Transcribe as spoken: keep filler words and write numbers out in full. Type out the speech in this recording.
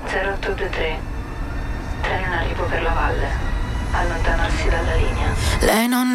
zero otto due tre, treno in arrivo per la valle, allontanarsi dalla linea. Lei non